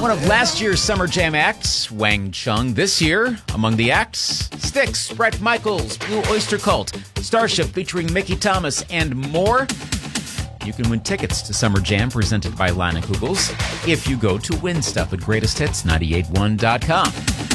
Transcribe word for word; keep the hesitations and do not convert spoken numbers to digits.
One of last year's Summer Jam acts, Wang Chung. This year, among the acts, Styx, Bret Michaels, Blue Oyster Cult, Starship featuring Mickey Thomas, and more. You can win tickets to Summer Jam presented by Lana Kugels if you go to win stuff at greatest hits nine eight one dot com.